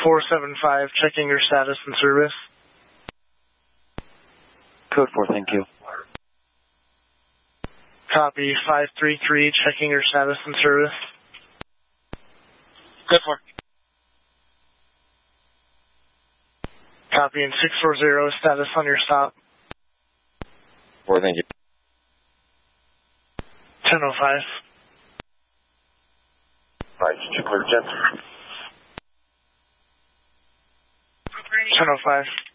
475, checking your status and service. Code 4, thank you. Copy 533, checking your status and service. Code 4. Copy in 640, status on your stop. 4, thank you. 1005. 5, clear, jet. 1005.